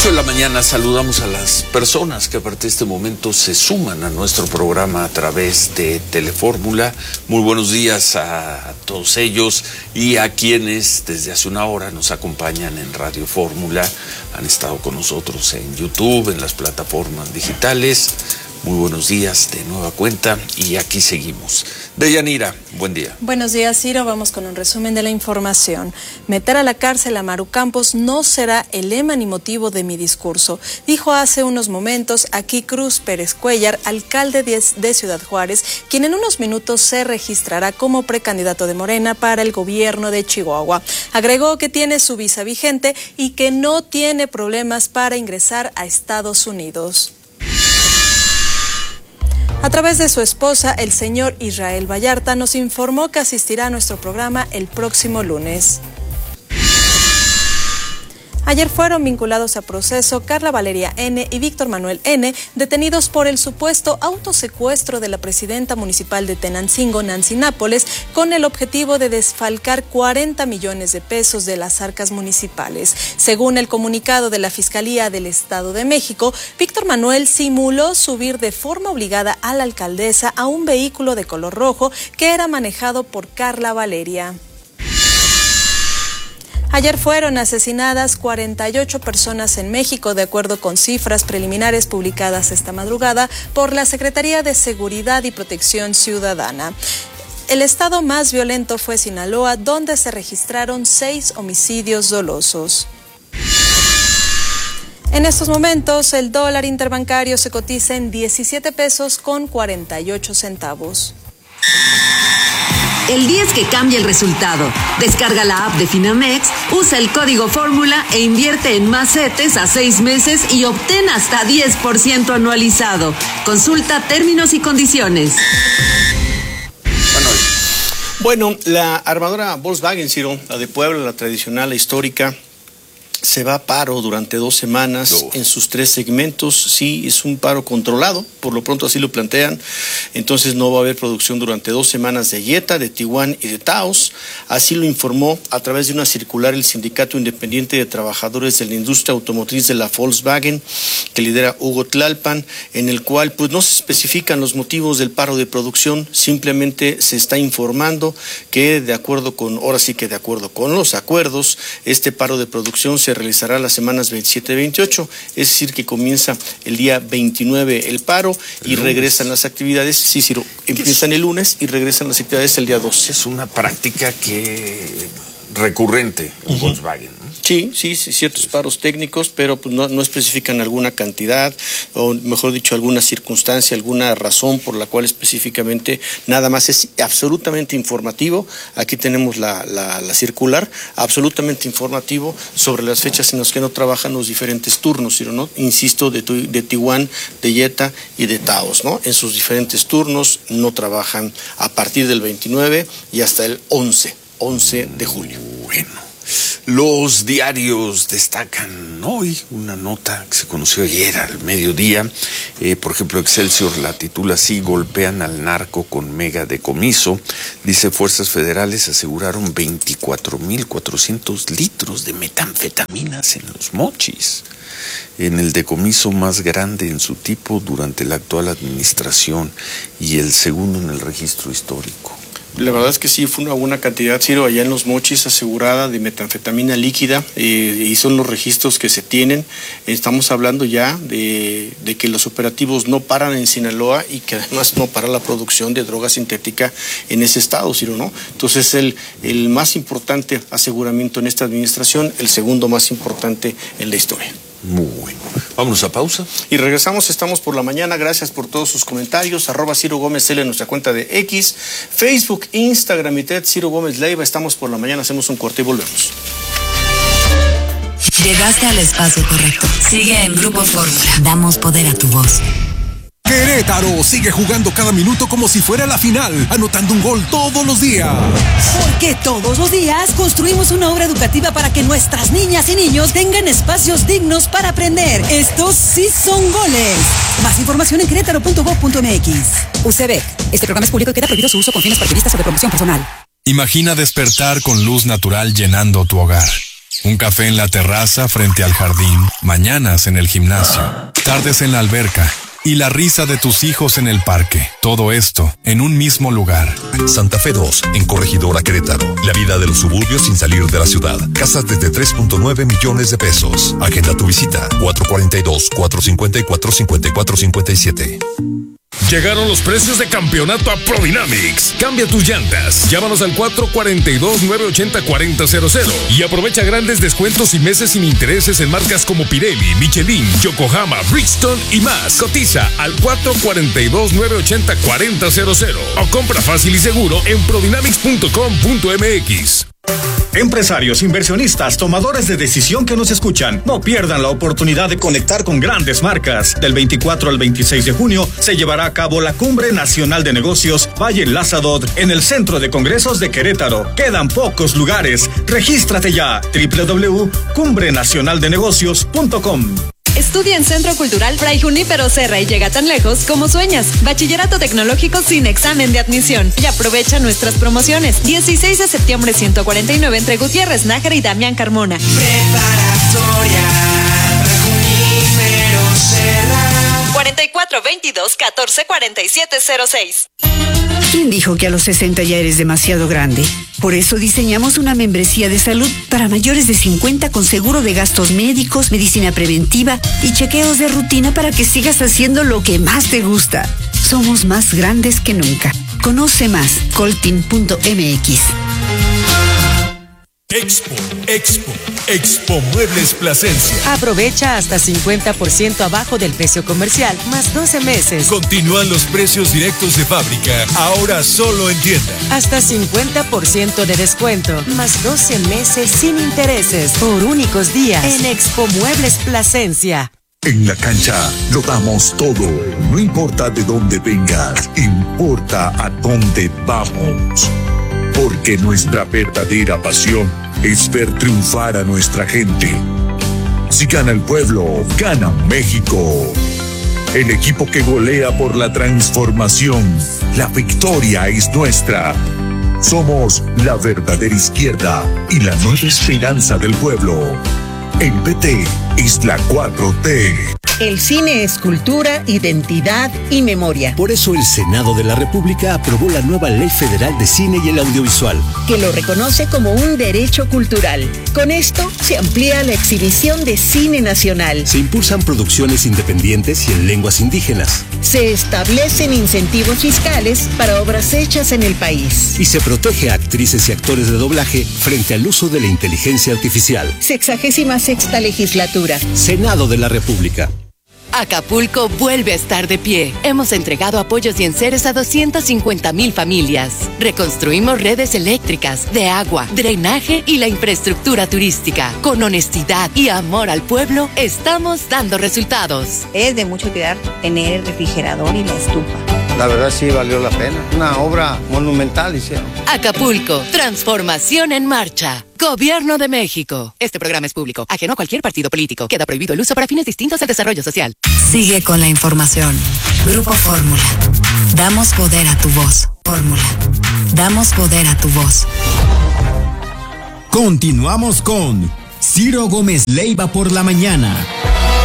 8 de la mañana saludamos a las personas que a partir de este momento se suman a nuestro programa a través de Telefórmula. Muy buenos días a todos ellos y a quienes desde hace una hora nos acompañan en Radio Fórmula. Han estado con nosotros en YouTube, en las plataformas digitales. Muy buenos días de nueva cuenta y aquí seguimos. Deyanira, buen día. Buenos días, Ciro. Vamos con un resumen de la información. Meter a la cárcel a Maru Campos no será el lema ni motivo de mi discurso, dijo hace unos momentos aquí Cruz Pérez Cuellar, alcalde de Ciudad Juárez, quien en unos minutos se registrará como precandidato de Morena para el gobierno de Chihuahua. Agregó que tiene su visa vigente y que no tiene problemas para ingresar a Estados Unidos. A través de su esposa, el señor Israel Vallarta, nos informó que asistirá a nuestro programa el próximo lunes. Ayer fueron vinculados a proceso Carla Valeria N. y Víctor Manuel N., detenidos por el supuesto autosecuestro de la presidenta municipal de Tenancingo, Nancy Nápoles, con el objetivo de desfalcar 40 millones de pesos de las arcas municipales. Según el comunicado de la Fiscalía del Estado de México, Víctor Manuel simuló subir de forma obligada a la alcaldesa a un vehículo de color rojo que era manejado por Carla Valeria. Ayer fueron asesinadas 48 personas en México, de acuerdo con cifras preliminares publicadas esta madrugada por la Secretaría de Seguridad y Protección Ciudadana. El estado más violento fue Sinaloa, donde se registraron 6 homicidios dolosos. En estos momentos, el dólar interbancario se cotiza en 17 pesos con 48 centavos. El día es que cambia el resultado. Descarga la app de Finamex, usa el código Fórmula e invierte en más CETES a 6 meses y obtén hasta 10% anualizado. Consulta términos y condiciones. Bueno, la armadora Volkswagen, Ciro, la de Puebla, la tradicional, la histórica, se va a paro durante 2 semanas en sus 3 segmentos. Sí, es un paro controlado, por lo pronto así lo plantean. Entonces no va a haber producción durante 2 semanas de Jetta, de Tiguan y de Taos. Así lo informó a través de una circular el Sindicato Independiente de Trabajadores de la Industria Automotriz de la Volkswagen, que lidera Hugo Tlalpan, en el cual pues no se especifican los motivos del paro de producción, simplemente se está informando que de acuerdo con los acuerdos, este paro de producción se realizará las semanas 27 y 28, es decir, que comienza el día 29 el paro y regresan las actividades, sí, Ciro, empiezan el lunes y regresan las actividades el día 12. Es una práctica recurrente en Volkswagen, ¿no? Sí, ciertos paros técnicos, pero pues no especifican alguna cantidad, o mejor dicho, alguna circunstancia, alguna razón por la cual específicamente, nada más es absolutamente informativo. Aquí tenemos la circular, absolutamente informativo sobre las fechas en las que no trabajan los diferentes turnos, ¿no? Insisto, de Tiguan, de Jetta y de Taos, ¿no? En sus diferentes turnos no trabajan a partir del 29 y hasta el 11 de julio. Bueno. Los diarios destacan hoy una nota que se conoció ayer al mediodía. Por ejemplo, Excelsior la titula así: golpean al narco con mega decomiso. Dice, fuerzas federales aseguraron 24,400 litros de metanfetaminas en Los Mochis, en el decomiso más grande en su tipo durante la actual administración y el segundo en el registro histórico. La verdad es que sí, fue una buena cantidad, Ciro, allá en Los Mochis, asegurada de metanfetamina líquida, y son los registros que se tienen. Estamos hablando ya de que los operativos no paran en Sinaloa y que además no para la producción de droga sintética en ese estado, Ciro, ¿no? Entonces el más importante aseguramiento en esta administración, el segundo más importante en la historia. Muy bueno. Vámonos a pausa. Y regresamos, estamos por la mañana. Gracias por todos sus comentarios. @Ciro Gómez L en nuestra cuenta de X, Facebook, Instagram y TED, Ciro Gómez Leiva. Estamos por la mañana, hacemos un corte y volvemos. Llegaste al espacio correcto. Sigue en Grupo Fórmula. Damos poder a tu voz. Querétaro sigue jugando cada minuto como si fuera la final, anotando un gol todos los días. Porque todos los días construimos una obra educativa para que nuestras niñas y niños tengan espacios dignos para aprender. Estos sí son goles. Más información en querétaro.gov.mx. UCEBEC. Este programa es público y queda prohibido su uso con fines partidistas o de promoción personal. Imagina despertar con luz natural llenando tu hogar. Un café en la terraza frente al jardín, mañanas en el gimnasio, tardes en la alberca y la risa de tus hijos en el parque. Todo esto en un mismo lugar. Santa Fe 2, en Corregidora Querétaro. La vida de los suburbios sin salir de la ciudad. Casas desde 3.9 millones de pesos. Agenda tu visita. 442-454-5457. Llegaron los precios de campeonato a Prodynamics. Cambia tus llantas. Llámanos al 442-980-4000 y aprovecha grandes descuentos y meses sin intereses en marcas como Pirelli, Michelin, Yokohama, Bridgestone y más. Cotiza al 442-980-4000 o compra fácil y seguro en prodynamics.com.mx. Empresarios, inversionistas, tomadores de decisión que nos escuchan, no pierdan la oportunidad de conectar con grandes marcas. Del 24 al 26 de junio se llevará a cabo la Cumbre Nacional de Negocios Valle Lázadot en el Centro de Congresos de Querétaro. Quedan pocos lugares. Regístrate ya. www.cumbrenacionaldenegocios.com. Estudia en Centro Cultural Fray Junípero Serra y llega tan lejos como sueñas. Bachillerato tecnológico sin examen de admisión. Y aprovecha nuestras promociones. 16 de septiembre 149 entre Gutiérrez Nájera y Damián Carmona. Preparatoria Fray Junípero Serra. 4422-144706. ¿Quién dijo que a los 60 ya eres demasiado grande? Por eso diseñamos una membresía de salud para mayores de 50 con seguro de gastos médicos, medicina preventiva y chequeos de rutina para que sigas haciendo lo que más te gusta. Somos más grandes que nunca. Conoce más, coltin.mx. Expo Muebles Plasencia. Aprovecha hasta 50% abajo del precio comercial, más 12 meses. Continúan los precios directos de fábrica, ahora solo en tienda. Hasta 50% de descuento, más 12 meses sin intereses, por únicos días, en Expo Muebles Plasencia. En la cancha lo damos todo, no importa de dónde vengas, importa a dónde vamos. Porque nuestra verdadera pasión es ver triunfar a nuestra gente. Si gana el pueblo, gana México. El equipo que golea por la transformación. La victoria es nuestra. Somos la verdadera izquierda y la nueva esperanza del pueblo. El PT es la 4T. El cine es cultura, identidad y memoria. Por eso el Senado de la República aprobó la nueva Ley Federal de Cine y el Audiovisual, que lo reconoce como un derecho cultural. Con esto se amplía la exhibición de cine nacional. Se impulsan producciones independientes y en lenguas indígenas. Se establecen incentivos fiscales para obras hechas en el país. Y se protege a actrices y actores de doblaje frente al uso de la inteligencia artificial. 66ª legislatura. Senado de la República. Acapulco vuelve a estar de pie. Hemos entregado apoyos y enseres a 250,000 familias. Reconstruimos redes eléctricas, de agua, drenaje y la infraestructura turística. Con honestidad y amor al pueblo, estamos dando resultados. Es de mucho cuidar tener el refrigerador y la estufa. La verdad sí valió la pena. Una obra monumental hicieron. Acapulco, transformación en marcha. Gobierno de México. Este programa es público, ajeno a cualquier partido político. Queda prohibido el uso para fines distintos al desarrollo social. Sigue con la información. Grupo Fórmula. Damos poder a tu voz. Fórmula. Damos poder a tu voz. Continuamos con Ciro Gómez Leiva por la mañana.